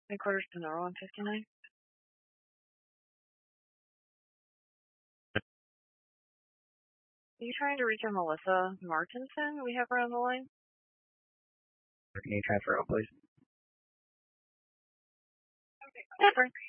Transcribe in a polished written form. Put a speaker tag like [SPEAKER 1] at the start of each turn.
[SPEAKER 1] Headquarters Sonora 159. Are you trying to reach a Melissa Martinson? We have her on the line.
[SPEAKER 2] Can you transfer out, please?
[SPEAKER 1] Never.